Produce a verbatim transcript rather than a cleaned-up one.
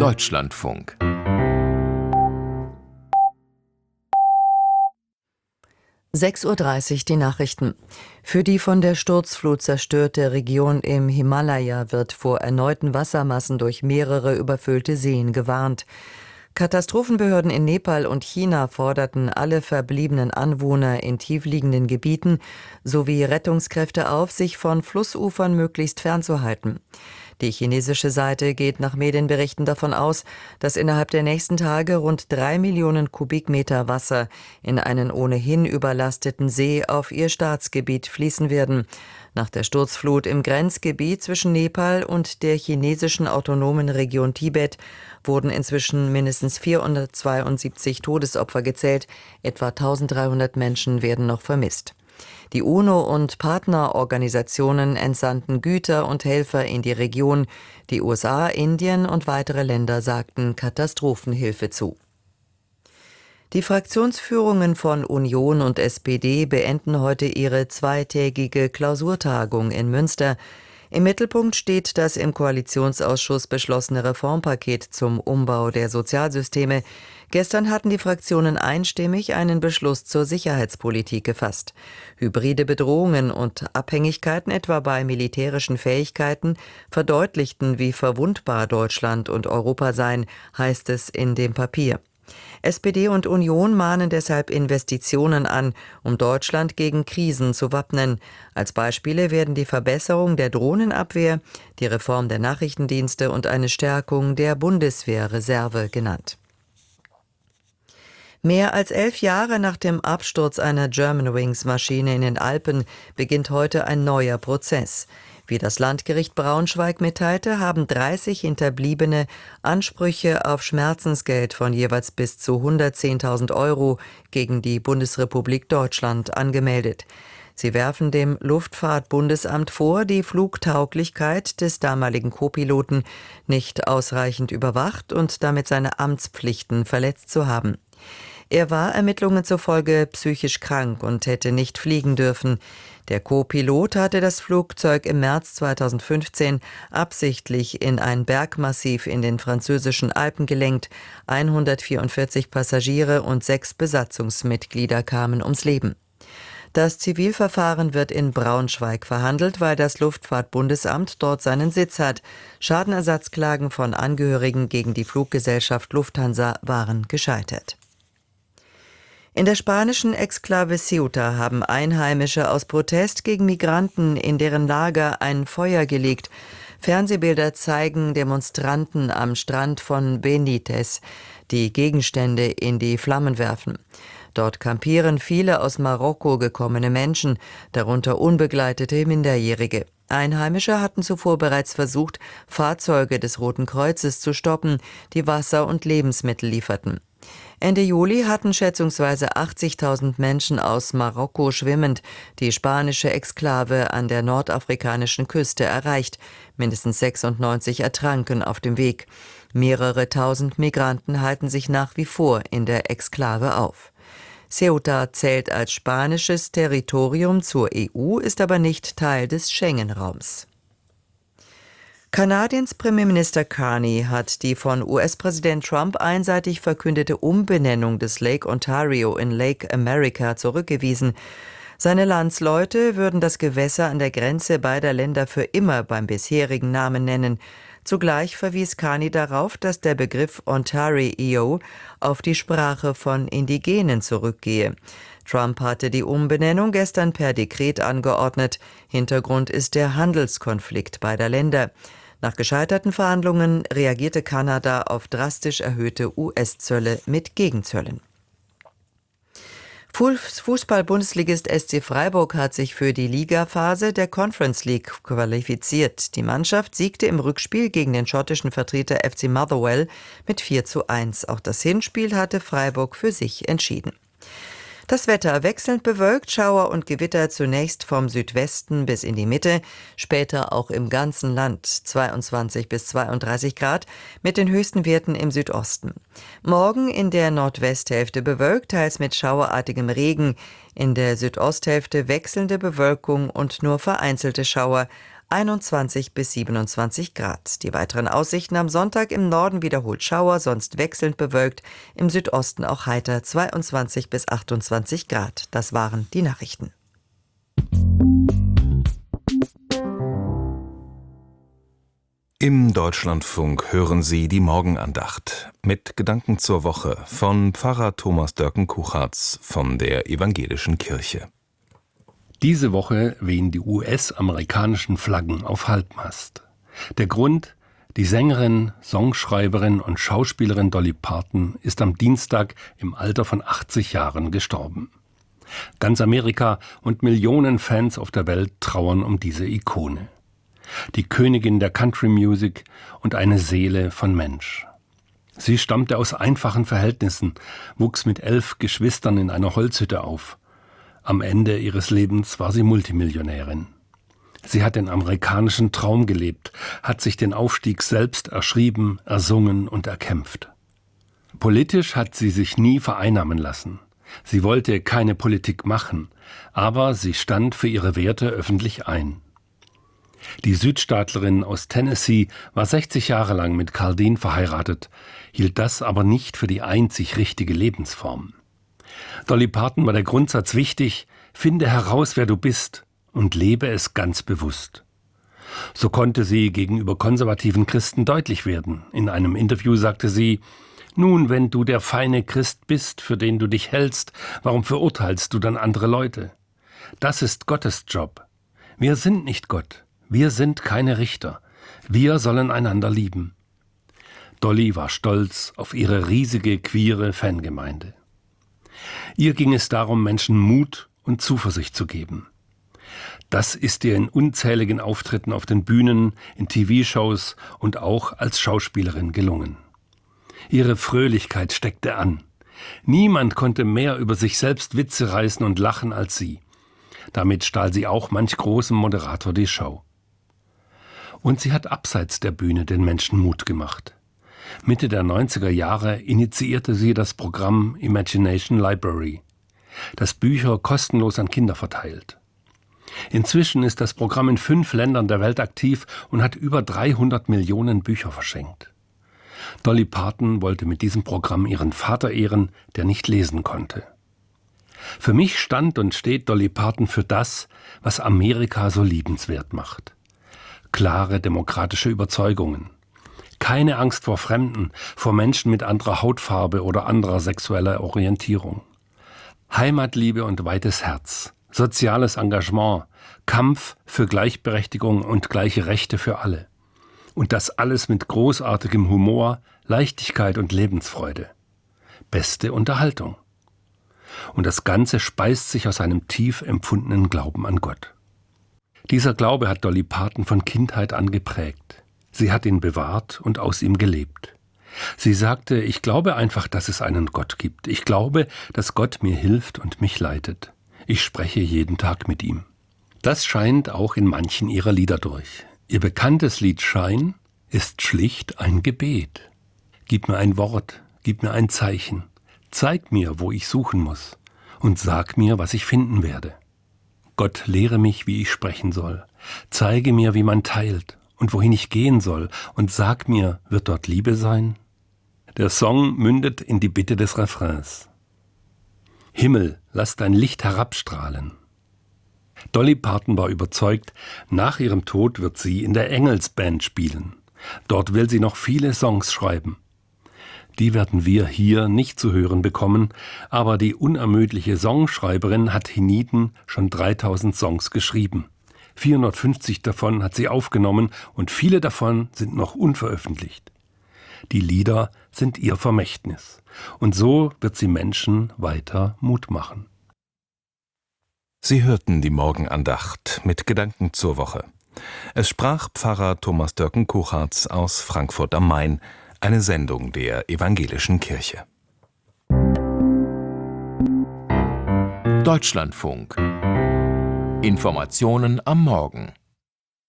Deutschlandfunk. sechs Uhr dreißig, die Nachrichten. Für die von der Sturzflut zerstörte Region im Himalaya wird vor erneuten Wassermassen durch mehrere überfüllte Seen gewarnt. Katastrophenbehörden in Nepal und China forderten alle verbliebenen Anwohner in tiefliegenden Gebieten sowie Rettungskräfte auf, sich von Flussufern möglichst fernzuhalten. Die chinesische Seite geht nach Medienberichten davon aus, dass innerhalb der nächsten Tage rund drei Millionen Kubikmeter Wasser in einen ohnehin überlasteten See auf ihr Staatsgebiet fließen werden. Nach der Sturzflut im Grenzgebiet zwischen Nepal und der chinesischen autonomen Region Tibet wurden inzwischen mindestens vierhundertzweiundsiebzig Todesopfer gezählt, etwa eintausenddreihundert Menschen werden noch vermisst. Die UNO und Partnerorganisationen entsandten Güter und Helfer in die Region. Die U S A, Indien und weitere Länder sagten Katastrophenhilfe zu. Die Fraktionsführungen von Union und S P D beenden heute ihre zweitägige Klausurtagung in Münster. Im Mittelpunkt steht das im Koalitionsausschuss beschlossene Reformpaket zum Umbau der Sozialsysteme. Gestern hatten die Fraktionen einstimmig einen Beschluss zur Sicherheitspolitik gefasst. Hybride Bedrohungen und Abhängigkeiten etwa bei militärischen Fähigkeiten verdeutlichten, wie verwundbar Deutschland und Europa seien, heißt es in dem Papier. S P D und Union mahnen deshalb Investitionen an, um Deutschland gegen Krisen zu wappnen. Als Beispiele werden die Verbesserung der Drohnenabwehr, die Reform der Nachrichtendienste und eine Stärkung der Bundeswehrreserve genannt. Mehr als elf Jahre nach dem Absturz einer Germanwings-Maschine in den Alpen beginnt heute ein neuer Prozess. Wie das Landgericht Braunschweig mitteilte, haben dreißig Hinterbliebene Ansprüche auf Schmerzensgeld von jeweils bis zu hundertzehntausend Euro gegen die Bundesrepublik Deutschland angemeldet. Sie werfen dem Luftfahrtbundesamt vor, die Flugtauglichkeit des damaligen Co-Piloten nicht ausreichend überwacht und damit seine Amtspflichten verletzt zu haben. Er war Ermittlungen zufolge psychisch krank und hätte nicht fliegen dürfen. Der Co-Pilot hatte das Flugzeug im März zweitausendfünfzehn absichtlich in ein Bergmassiv in den französischen Alpen gelenkt. hundertvierundvierzig Passagiere und sechs Besatzungsmitglieder kamen ums Leben. Das Zivilverfahren wird in Braunschweig verhandelt, weil das Luftfahrtbundesamt dort seinen Sitz hat. Schadenersatzklagen von Angehörigen gegen die Fluggesellschaft Lufthansa waren gescheitert. In der spanischen Exklave Ceuta haben Einheimische aus Protest gegen Migranten in deren Lager ein Feuer gelegt. Fernsehbilder zeigen Demonstranten am Strand von Benítez, die Gegenstände in die Flammen werfen. Dort kampieren viele aus Marokko gekommene Menschen, darunter unbegleitete Minderjährige. Einheimische hatten zuvor bereits versucht, Fahrzeuge des Roten Kreuzes zu stoppen, die Wasser und Lebensmittel lieferten. Ende Juli hatten schätzungsweise achtzigtausend Menschen aus Marokko schwimmend die spanische Exklave an der nordafrikanischen Küste erreicht. Mindestens sechsundneunzig ertranken auf dem Weg. Mehrere tausend Migranten halten sich nach wie vor in der Exklave auf. Ceuta zählt als spanisches Territorium zur E U, ist aber nicht Teil des Schengen-Raums. Kanadiens Premierminister Carney hat die von U S-Präsident Trump einseitig verkündete Umbenennung des Lake Ontario in Lake America zurückgewiesen. Seine Landsleute würden das Gewässer an der Grenze beider Länder für immer beim bisherigen Namen nennen. Zugleich verwies Carney darauf, dass der Begriff Ontario auf die Sprache von Indigenen zurückgehe. Trump hatte die Umbenennung gestern per Dekret angeordnet. Hintergrund ist der Handelskonflikt beider Länder. Nach gescheiterten Verhandlungen reagierte Kanada auf drastisch erhöhte U S-Zölle mit Gegenzöllen. Fußball-Bundesligist S C Freiburg hat sich für die Ligaphase der Conference League qualifiziert. Die Mannschaft siegte im Rückspiel gegen den schottischen Vertreter F C Motherwell mit vier zu eins. Auch das Hinspiel hatte Freiburg für sich entschieden. Das Wetter wechselnd bewölkt, Schauer und Gewitter zunächst vom Südwesten bis in die Mitte, später auch im ganzen Land zweiundzwanzig bis zweiunddreißig Grad mit den höchsten Werten im Südosten. Morgen in der Nordwesthälfte bewölkt, teils mit schauerartigem Regen, in der Südosthälfte wechselnde Bewölkung und nur vereinzelte Schauer. einundzwanzig bis siebenundzwanzig Grad. Die weiteren Aussichten am Sonntag: im Norden wiederholt Schauer, sonst wechselnd bewölkt, im Südosten auch heiter, zweiundzwanzig bis achtundzwanzig Grad. Das waren die Nachrichten. Im Deutschlandfunk hören Sie die Morgenandacht mit Gedanken zur Woche von Pfarrer Thomas Dörken-Kuchartz von der Evangelischen Kirche. Diese Woche wehen die U S-amerikanischen Flaggen auf Halbmast. Der Grund: die Sängerin, Songschreiberin und Schauspielerin Dolly Parton ist am Dienstag im Alter von achtzig Jahren gestorben. Ganz Amerika und Millionen Fans auf der Welt trauern um diese Ikone. Die Königin der Country Music und eine Seele von Mensch. Sie stammte aus einfachen Verhältnissen, wuchs mit elf Geschwistern in einer Holzhütte auf. Am Ende ihres Lebens war sie Multimillionärin. Sie hat den amerikanischen Traum gelebt, hat sich den Aufstieg selbst erschrieben, ersungen und erkämpft. Politisch hat sie sich nie vereinnahmen lassen. Sie wollte keine Politik machen, aber sie stand für ihre Werte öffentlich ein. Die Südstaatlerin aus Tennessee war sechzig Jahre lang mit Carl Dean verheiratet, hielt das aber nicht für die einzig richtige Lebensform. Dolly Parton war der Grundsatz wichtig: finde heraus, wer du bist und lebe es ganz bewusst. So konnte sie gegenüber konservativen Christen deutlich werden. In einem Interview sagte sie: Nun, wenn du der feine Christ bist, für den du dich hältst, warum verurteilst du dann andere Leute? Das ist Gottes Job. Wir sind nicht Gott. Wir sind keine Richter. Wir sollen einander lieben. Dolly war stolz auf ihre riesige queere Fangemeinde. Ihr ging es darum, Menschen Mut und Zuversicht zu geben. Das ist ihr in unzähligen Auftritten auf den Bühnen, in T V-Shows und auch als Schauspielerin gelungen. Ihre Fröhlichkeit steckte an. Niemand konnte mehr über sich selbst Witze reißen und lachen als sie. Damit stahl sie auch manch großem Moderator die Show. Und sie hat abseits der Bühne den Menschen Mut gemacht. Mitte der neunziger Jahre initiierte sie das Programm Imagination Library, das Bücher kostenlos an Kinder verteilt. Inzwischen ist das Programm in fünf Ländern der Welt aktiv und hat über dreihundert Millionen Bücher verschenkt. Dolly Parton wollte mit diesem Programm ihren Vater ehren, der nicht lesen konnte. Für mich stand und steht Dolly Parton für das, was Amerika so liebenswert macht. Klare demokratische Überzeugungen. Keine Angst vor Fremden, vor Menschen mit anderer Hautfarbe oder anderer sexueller Orientierung. Heimatliebe und weites Herz, soziales Engagement, Kampf für Gleichberechtigung und gleiche Rechte für alle. Und das alles mit großartigem Humor, Leichtigkeit und Lebensfreude. Beste Unterhaltung. Und das Ganze speist sich aus einem tief empfundenen Glauben an Gott. Dieser Glaube hat Dolly Parton von Kindheit an geprägt. Sie hat ihn bewahrt und aus ihm gelebt. Sie sagte: Ich glaube einfach, dass es einen Gott gibt. Ich glaube, dass Gott mir hilft und mich leitet. Ich spreche jeden Tag mit ihm. Das scheint auch in manchen ihrer Lieder durch. Ihr bekanntes Lied Shine ist schlicht ein Gebet. Gib mir ein Wort, gib mir ein Zeichen. Zeig mir, wo ich suchen muss, und sag mir, was ich finden werde. Gott, lehre mich, wie ich sprechen soll. Zeige mir, wie man teilt und wohin ich gehen soll, und sag mir, wird dort Liebe sein? Der Song mündet in die Bitte des Refrains. Himmel, lass dein Licht herabstrahlen. Dolly Parton war überzeugt, nach ihrem Tod wird sie in der Engelsband spielen. Dort will sie noch viele Songs schreiben. Die werden wir hier nicht zu hören bekommen, aber die unermüdliche Songschreiberin hat hienieden schon dreitausend Songs geschrieben. vierhundertfünfzig davon hat sie aufgenommen und viele davon sind noch unveröffentlicht. Die Lieder sind ihr Vermächtnis und so wird sie Menschen weiter Mut machen. Sie hörten die Morgenandacht mit Gedanken zur Woche. Es sprach Pfarrer Thomas Dörken-Kuchartz aus Frankfurt am Main, eine Sendung der Evangelischen Kirche. Deutschlandfunk. Informationen am Morgen.